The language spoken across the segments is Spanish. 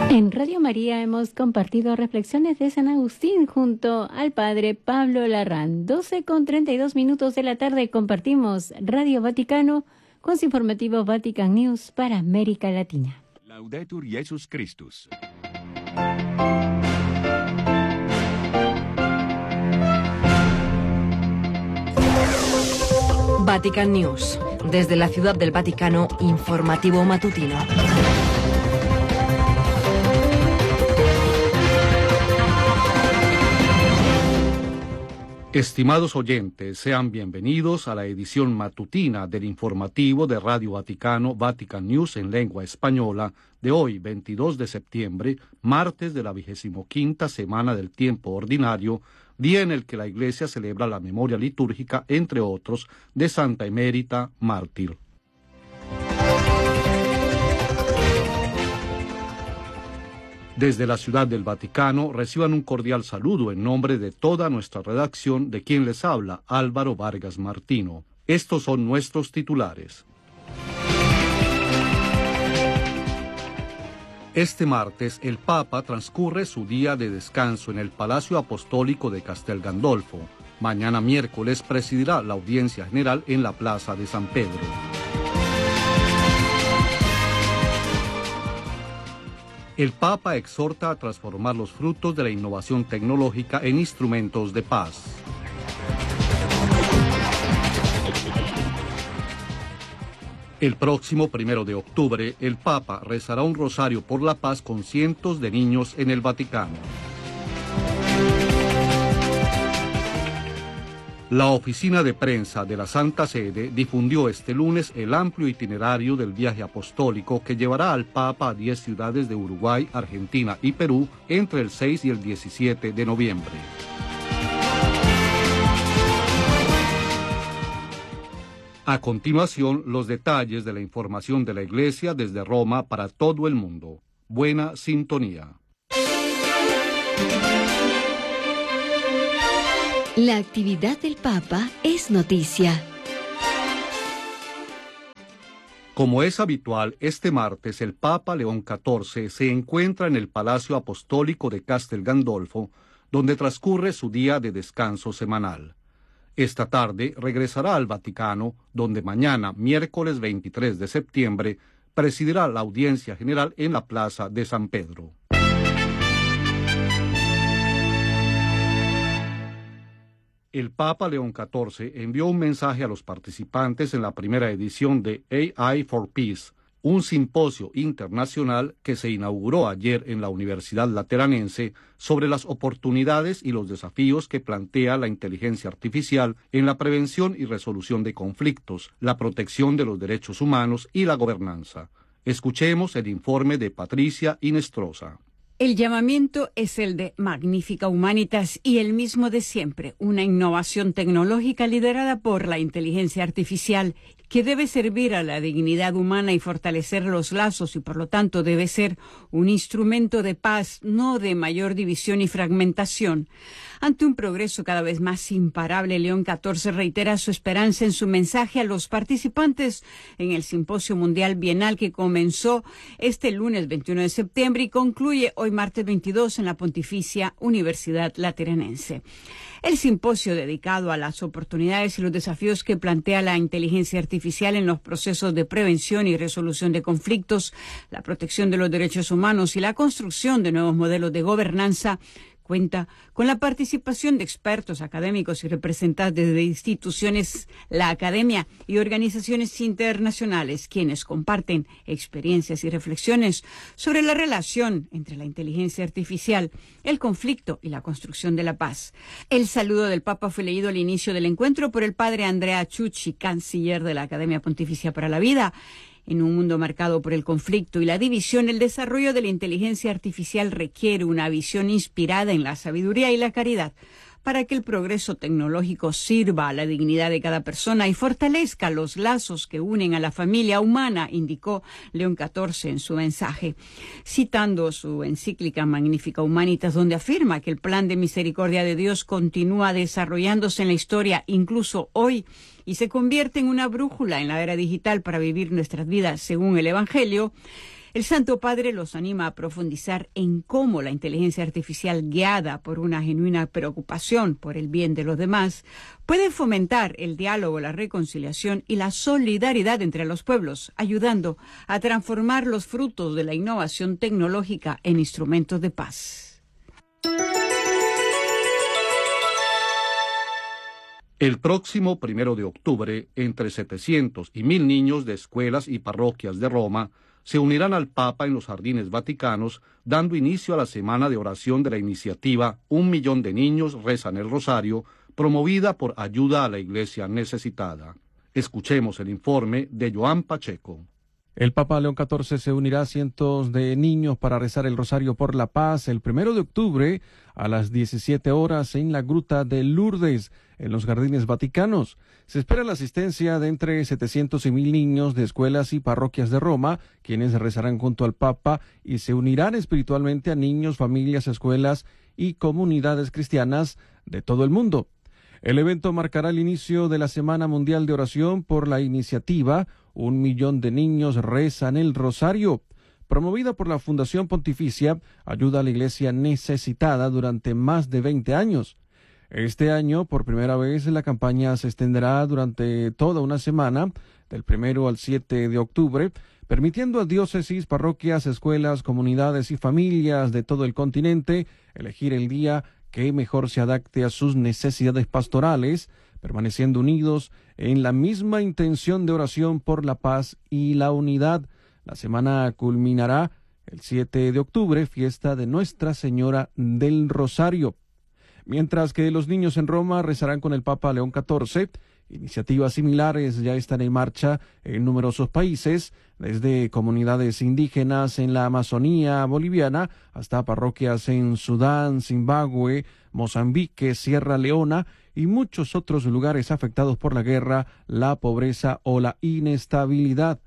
En Radio María hemos compartido reflexiones de San Agustín junto al Padre Pablo Larrán. 12:32 de la tarde compartimos Radio Vaticano con su informativo Vatican News para América Latina. Laudetur Jesus Christus. Vatican News. Desde la Ciudad del Vaticano, informativo matutino. Estimados oyentes, sean bienvenidos a la edición matutina del informativo de Radio Vaticano, Vatican News en lengua española, de hoy, 22 de septiembre, martes de la 25ª semana del tiempo ordinario, día en el que la Iglesia celebra la memoria litúrgica, entre otros, de Santa Emérita, mártir. Desde la Ciudad del Vaticano reciban un cordial saludo en nombre de toda nuestra redacción, de quien les habla Álvaro Vargas Martino. Estos son nuestros titulares. Este martes, el Papa transcurre su día de descanso en el Palacio Apostólico de Castel Gandolfo. Mañana miércoles presidirá la audiencia general en la Plaza de San Pedro. El Papa exhorta a transformar los frutos de la innovación tecnológica en instrumentos de paz. El próximo 1 de octubre, el Papa rezará un rosario por la paz con cientos de niños en el Vaticano. La oficina de prensa de la Santa Sede difundió este lunes el amplio itinerario del viaje apostólico que llevará al Papa a 10 ciudades de Uruguay, Argentina y Perú entre el 6 y el 17 de noviembre. A continuación, los detalles de la información de la Iglesia desde Roma para todo el mundo. Buena sintonía. La actividad del Papa es noticia. Como es habitual, este martes el Papa León XIV se encuentra en el Palacio Apostólico de Castel Gandolfo, donde transcurre su día de descanso semanal. Esta tarde regresará al Vaticano, donde mañana, miércoles 23 de septiembre, presidirá la audiencia general en la Plaza de San Pedro. El Papa León XIV envió un mensaje a los participantes en la primera edición de AI for Peace, un simposio internacional que se inauguró ayer en la Universidad Lateranense sobre las oportunidades y los desafíos que plantea la inteligencia artificial en la prevención y resolución de conflictos, la protección de los derechos humanos y la gobernanza. Escuchemos el informe de Patricia Inestrosa. El llamamiento es el de Magnifica Humanitas y el mismo de siempre, una innovación tecnológica liderada por la inteligencia artificial que debe servir a la dignidad humana y fortalecer los lazos y por lo tanto debe ser un instrumento de paz, no de mayor división y fragmentación. Ante un progreso cada vez más imparable, León XIV reitera su esperanza en su mensaje a los participantes en el Simposio Mundial Bienal que comenzó este lunes 21 de septiembre y concluye hoy martes 22 en la Pontificia Universidad Lateranense. El simposio dedicado a las oportunidades y los desafíos que plantea la inteligencia artificial en los procesos de prevención y resolución de conflictos, la protección de los derechos humanos y la construcción de nuevos modelos de gobernanza cuenta con la participación de expertos académicos y representantes de instituciones, la academia y organizaciones internacionales, quienes comparten experiencias y reflexiones sobre la relación entre la inteligencia artificial, el conflicto y la construcción de la paz. El saludo del Papa fue leído al inicio del encuentro por el padre Andrea Ciucci, canciller de la Academia Pontificia para la Vida. En un mundo marcado por el conflicto y la división, el desarrollo de la inteligencia artificial requiere una visión inspirada en la sabiduría y la caridad para que el progreso tecnológico sirva a la dignidad de cada persona y fortalezca los lazos que unen a la familia humana, indicó León XIV en su mensaje, citando su encíclica Magnifica Humanitas, donde afirma que el plan de misericordia de Dios continúa desarrollándose en la historia, incluso hoy, y se convierte en una brújula en la era digital para vivir nuestras vidas según el Evangelio. El Santo Padre los anima a profundizar en cómo la inteligencia artificial, guiada por una genuina preocupación por el bien de los demás, puede fomentar el diálogo, la reconciliación y la solidaridad entre los pueblos, ayudando a transformar los frutos de la innovación tecnológica en instrumentos de paz. El próximo 1 de octubre, entre 700 y 1000 niños de escuelas y parroquias de Roma se unirán al Papa en los jardines vaticanos, dando inicio a la semana de oración de la iniciativa 1 millón de niños rezan el rosario, promovida por Ayuda a la Iglesia Necesitada. Escuchemos el informe de Joan Pacheco. El Papa León XIV se unirá a cientos de niños para rezar el Rosario por la Paz el 1 de octubre a las 17 horas en la Gruta de Lourdes, en los Jardines Vaticanos. Se espera la asistencia de entre 700 y 1000 niños de escuelas y parroquias de Roma, quienes rezarán junto al Papa y se unirán espiritualmente a niños, familias, escuelas y comunidades cristianas de todo el mundo. El evento marcará el inicio de la Semana Mundial de Oración por la iniciativa 1 millón de niños rezan el Rosario, promovida por la Fundación Pontificia Ayuda a la Iglesia Necesitada durante más de 20 años. Este año, por primera vez, la campaña se extenderá durante toda una semana, del 1 al 7 de octubre, permitiendo a diócesis, parroquias, escuelas, comunidades y familias de todo el continente elegir el día que mejor se adapte a sus necesidades pastorales, permaneciendo unidos en la misma intención de oración por la paz y la unidad. La semana culminará el 7 de octubre, fiesta de Nuestra Señora del Rosario. Mientras que los niños en Roma rezarán con el Papa León XIV, iniciativas similares ya están en marcha en numerosos países, desde comunidades indígenas en la Amazonía boliviana hasta parroquias en Sudán, Zimbabue, Mozambique, Sierra Leona y muchos otros lugares afectados por la guerra, la pobreza o la inestabilidad.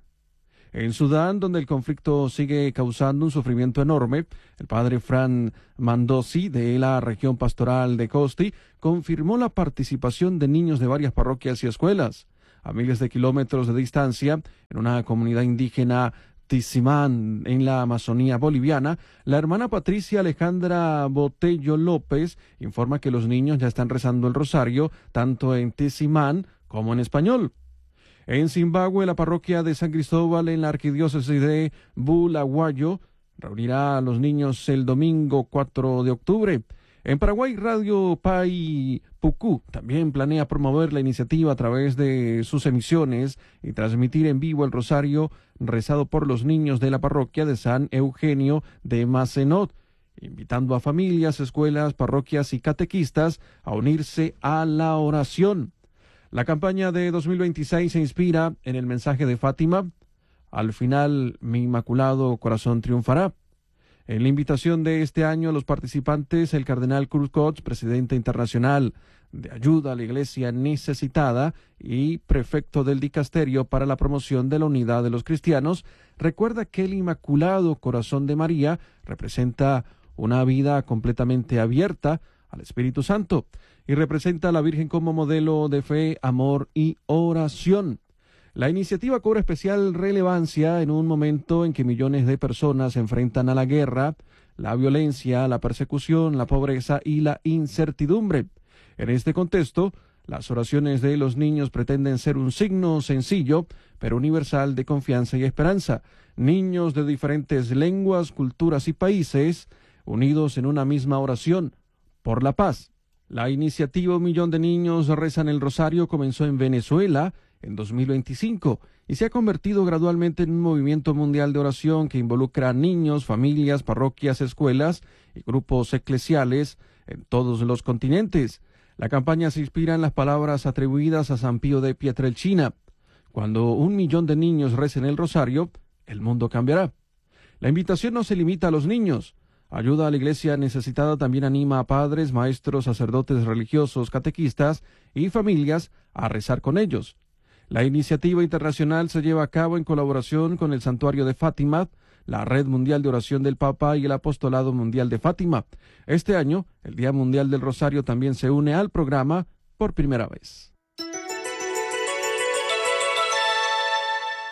En Sudán, donde el conflicto sigue causando un sufrimiento enorme, el padre Fran Mandosi, de la región pastoral de Costi, confirmó la participación de niños de varias parroquias y escuelas. A miles de kilómetros de distancia, en una comunidad indígena Tisimán, en la Amazonía boliviana, la hermana Patricia Alejandra Botello López informa que los niños ya están rezando el rosario, tanto en Tisimán como en español. En Zimbabue, la parroquia de San Cristóbal en la arquidiócesis de Bulawayo reunirá a los niños el domingo 4 de octubre. En Paraguay, Radio Pai Pucú también planea promover la iniciativa a través de sus emisiones y transmitir en vivo el rosario rezado por los niños de la parroquia de San Eugenio de Macenot, invitando a familias, escuelas, parroquias y catequistas a unirse a la oración. La campaña de 2026 se inspira en el mensaje de Fátima: al final mi inmaculado corazón triunfará. En la invitación de este año a los participantes, el cardenal Cruz Cots, presidente internacional de Ayuda a la Iglesia Necesitada y prefecto del Dicasterio para la Promoción de la Unidad de los Cristianos, recuerda que el Inmaculado Corazón de María representa una vida completamente abierta al Espíritu Santo y representa a la Virgen como modelo de fe, amor y oración. La iniciativa cobra especial relevancia en un momento en que millones de personas se enfrentan a la guerra, la violencia, la persecución, la pobreza y la incertidumbre. En este contexto, las oraciones de los niños pretenden ser un signo sencillo, pero universal de confianza y esperanza. Niños de diferentes lenguas, culturas y países, unidos en una misma oración por la paz. La iniciativa 1 millón de niños rezan el rosario comenzó en Venezuela en 2025 y se ha convertido gradualmente en un movimiento mundial de oración que involucra a niños, familias, parroquias, escuelas y grupos eclesiales en todos los continentes. La campaña se inspira en las palabras atribuidas a San Pío de Pietrelcina: cuando 1 millón de niños recen el rosario, el mundo cambiará. La invitación no se limita a los niños. Ayuda a la Iglesia Necesitada también anima a padres, maestros, sacerdotes religiosos, catequistas y familias a rezar con ellos. La iniciativa internacional se lleva a cabo en colaboración con el Santuario de Fátima, la Red Mundial de Oración del Papa y el Apostolado Mundial de Fátima. Este año, el Día Mundial del Rosario también se une al programa por primera vez.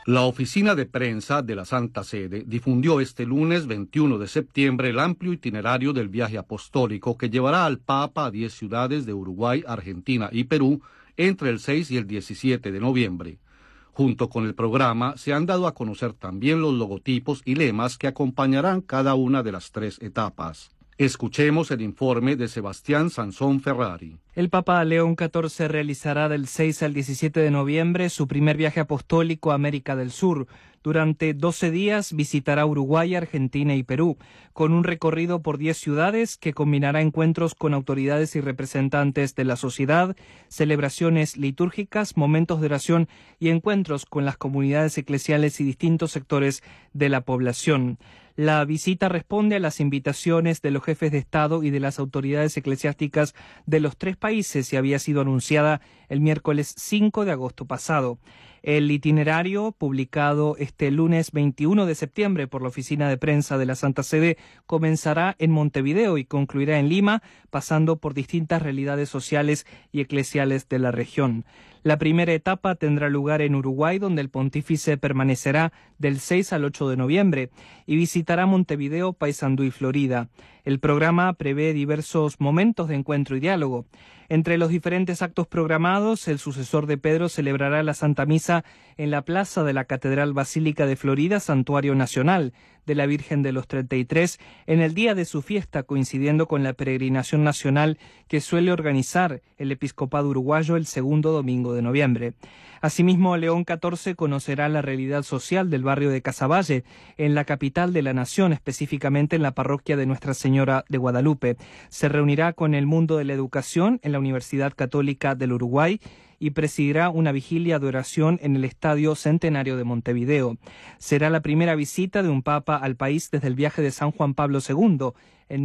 La oficina de prensa de la Santa Sede difundió este lunes 21 de septiembre el amplio itinerario del viaje apostólico que llevará al Papa a 10 ciudades de Uruguay, Argentina y Perú entre el 6 y el 17 de noviembre. Junto con el programa se han dado a conocer también los logotipos y lemas que acompañarán cada una de las 3 etapas. Escuchemos el informe de Sebastián Sansón Ferrari. El Papa León XIV realizará del 6 al 17 de noviembre su primer viaje apostólico a América del Sur. Durante 12 días visitará Uruguay, Argentina y Perú, con un recorrido por 10 ciudades que combinará encuentros con autoridades y representantes de la sociedad, celebraciones litúrgicas, momentos de oración y encuentros con las comunidades eclesiales y distintos sectores de la población. La visita responde a las invitaciones de los jefes de Estado y de las autoridades eclesiásticas de los 3 países y había sido anunciada el miércoles 5 de agosto pasado. El itinerario, publicado este lunes 21 de septiembre por la Oficina de Prensa de la Santa Sede, comenzará en Montevideo y concluirá en Lima, pasando por distintas realidades sociales y eclesiales de la región. La primera etapa tendrá lugar en Uruguay, donde el pontífice permanecerá del 6 al 8 de noviembre y visitará Montevideo, Paysandú y Florida. El programa prevé diversos momentos de encuentro y diálogo. Entre los diferentes actos programados, el sucesor de Pedro celebrará la Santa Misa en la plaza de la Catedral Basílica de Florida, Santuario Nacional de la Virgen de los 33, en el día de su fiesta, coincidiendo con la peregrinación nacional que suele organizar el episcopado uruguayo el segundo domingo de noviembre. Asimismo, León XIV conocerá la realidad social del barrio de Casaballe, en la capital de la nación, específicamente en la parroquia de Nuestra Señora de Guadalupe. Se reunirá con el mundo de la educación en la Universidad Católica del Uruguay y presidirá una vigilia de oración en el Estadio Centenario de Montevideo. Será la primera visita de un papa al país desde el viaje de San Juan Pablo II en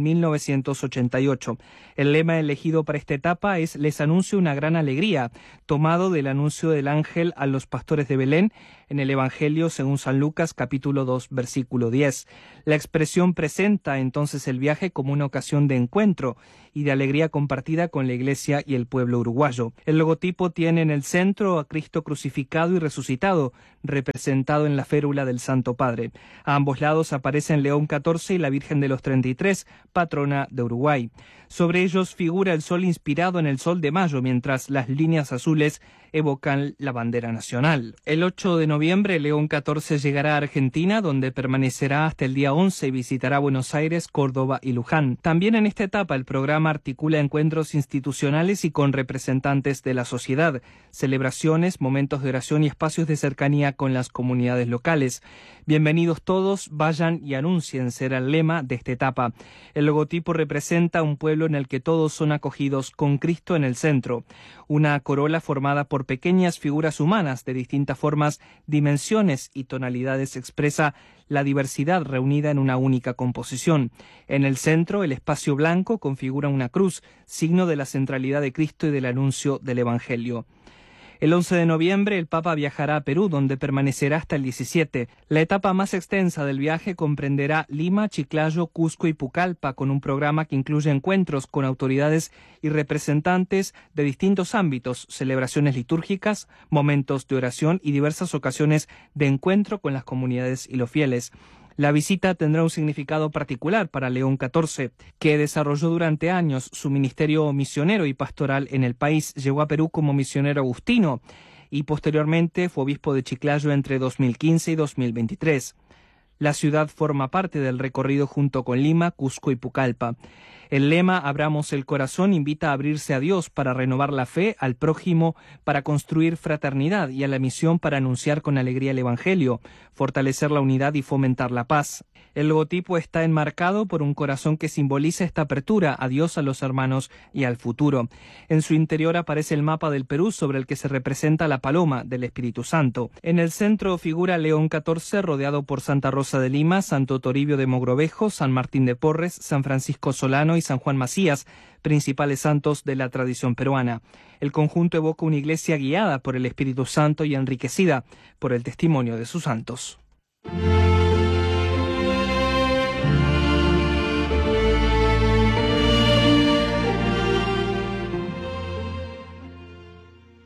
1988. El lema elegido para esta etapa es «Les anuncio una gran alegría», tomado del anuncio del ángel a los pastores de Belén en el Evangelio según San Lucas, capítulo 2, versículo 10. La expresión presenta entonces el viaje como una ocasión de encuentro y de alegría compartida con la Iglesia y el pueblo uruguayo. El logotipo tiene en el centro a Cristo crucificado y resucitado, representado en la férula del Santo Padre. A ambos lados aparecen León XIV y la Virgen de los 33, patrona de Uruguay. Sobre ellos figura el sol inspirado en el sol de mayo, mientras las líneas azules evocan la bandera nacional. El 8 de noviembre, León XIV llegará a Argentina, donde permanecerá hasta el día 11 y visitará Buenos Aires, Córdoba y Luján. También en esta etapa, el programa articula encuentros institucionales y con representantes de la sociedad, celebraciones, momentos de oración y espacios de cercanía con las comunidades locales. Bienvenidos todos, vayan y anuncien, será el lema de esta etapa. El logotipo representa un pueblo en el que todos son acogidos con Cristo en el centro. Una corola formada por pequeñas figuras humanas de distintas formas, dimensiones y tonalidades expresa la diversidad reunida en una única composición. En el centro, el espacio blanco configura una cruz, signo de la centralidad de Cristo y del anuncio del Evangelio. El 11 de noviembre el Papa viajará a Perú, donde permanecerá hasta el 17. La etapa más extensa del viaje comprenderá Lima, Chiclayo, Cusco y Pucallpa, con un programa que incluye encuentros con autoridades y representantes de distintos ámbitos, celebraciones litúrgicas, momentos de oración y diversas ocasiones de encuentro con las comunidades y los fieles. La visita tendrá un significado particular para León XIV, que desarrolló durante años su ministerio misionero y pastoral en el país. Llegó a Perú como misionero agustino y posteriormente fue obispo de Chiclayo entre 2015 y 2023. La ciudad forma parte del recorrido junto con Lima, Cusco y Pucallpa. El lema «Abramos el corazón» invita a abrirse a Dios para renovar la fe, al prójimo para construir fraternidad y a la misión para anunciar con alegría el Evangelio, fortalecer la unidad y fomentar la paz. El logotipo está enmarcado por un corazón que simboliza esta apertura a Dios, a los hermanos y al futuro. En su interior aparece el mapa del Perú sobre el que se representa la paloma del Espíritu Santo. En el centro figura León XIV rodeado por Santa Rosa de Lima, Santo Toribio de Mogrovejo, San Martín de Porres, San Francisco Solano y San Juan Macías, principales santos de la tradición peruana. El conjunto evoca una iglesia guiada por el Espíritu Santo y enriquecida por el testimonio de sus santos.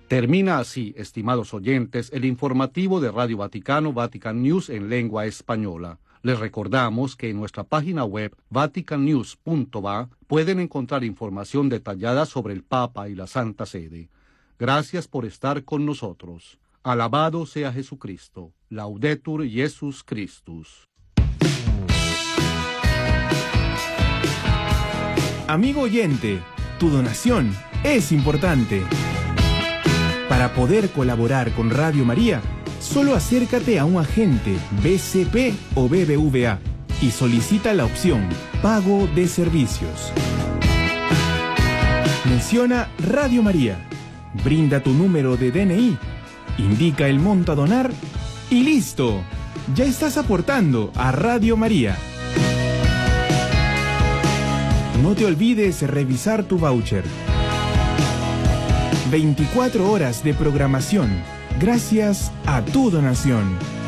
Termina así, estimados oyentes, el informativo de Radio Vaticano, Vatican News en lengua española. Les recordamos que en nuestra página web vaticannews.va pueden encontrar información detallada sobre el Papa y la Santa Sede. Gracias por estar con nosotros. Alabado sea Jesucristo. Laudetur Jesus Christus. Amigo oyente, tu donación es importante. Para poder colaborar con Radio María, solo acércate a un agente BCP o BBVA y solicita la opción Pago de Servicios. Menciona Radio María, brinda tu número de DNI, indica el monto a donar y ¡listo! Ya estás aportando a Radio María. No te olvides revisar tu voucher. 24 horas de programación gracias a tu donación.